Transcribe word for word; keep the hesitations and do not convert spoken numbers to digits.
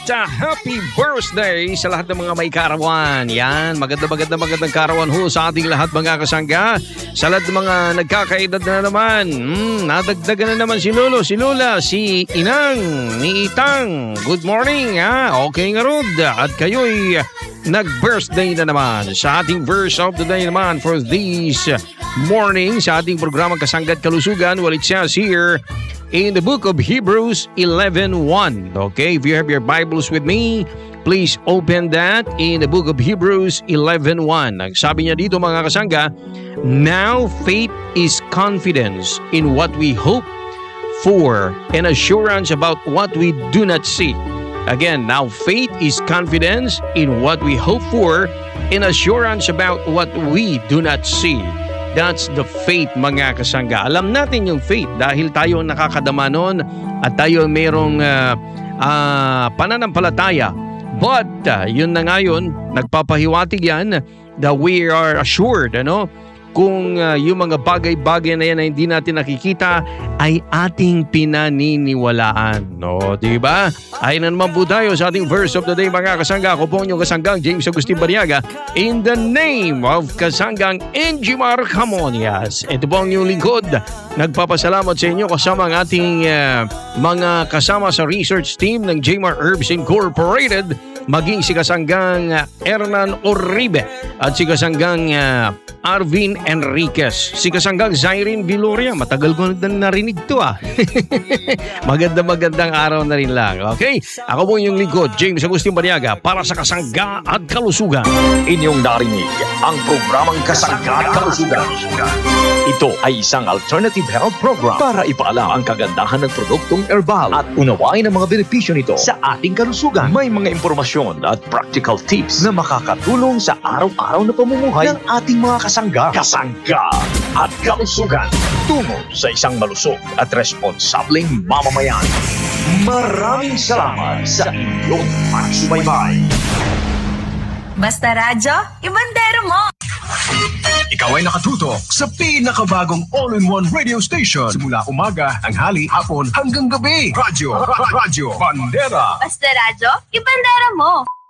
Sa happy birthday sa lahat ng mga may karawan. Yan, maganda maganda magandang karawan ho sa ating lahat mga kasangga. Sa lahat ng mga nagkakaedad na naman. Hmm, nadagdagan na naman si Lolo, si Lola, si Inang, ni Itang. Good morning ha. Okay nga Rod. At kayo'y nag-birthday na naman. Sa ating verse of the day naman for this morning sa ating programang Kasangga't Kalusugan. Well, it says here in the book of Hebrews eleven one. Okay, if you have your Bibles with me, please open that in the book of Hebrews eleven one. Nagsabi niya dito mga kasangga, now faith is confidence in what we hope for and assurance about what we do not see. Again, now faith is confidence in what we hope for and assurance about what we do not see. That's the faith mga kasangga. Alam natin yung faith dahil tayo nakakadama nun at tayo mayroong uh, uh, pananampalataya. But uh, yun na ngayon, nagpapahiwatig yan that we are assured, ano, kung uh, yung mga bagay-bagay na yan na hindi natin nakikita ay ating pinaniniwalaan. No, di ba? Ay na naman po tayo sa ating verse of the day mga kasangga. Ako po ang inyong kasanggang James Agustin Bariaga in the name of kasanggang Enjimar Camonias. Ito po ang inyong lingkod. Nagpapasalamat sa inyo kasama ang ating uh, mga kasama sa research team ng Jmar Herbs Incorporated, maging si kasanggang uh, Hernan Oribe at si kasanggang uh, Arvin Enriquez, si kasanggang Zyrene Viloria. Matagal ko na narinig to ah. Maganda magandang araw na rin lang. Okay? Ako po yung lingkod, James Agustin Bariaga, para sa Kasangga at Kalusugan. Inyong narinig ang programang Kasangga at Kalusugan. Ito ay isang alternative health program para ipaalam ang kagandahan ng produktong herbal at unawain ang mga benepisyo nito sa ating kalusugan. May mga impormasyon at practical tips na makakatulong sa araw-araw na pamumuhay ng ating mga kasangga. Kasangga at Kalusugan. Tungo sa isang malusog at responsableng mamamayan. Maraming salamat sa inyong pagsubaybay. Basta Radyo, ibandero mo! Ikaw ay nakatutok sa pinakabagong all-in-one radio station. Simula umaga, tanghali, hapon, hanggang gabi. Radyo, Radyo, Bandera. Basta Radyo, ibandero mo!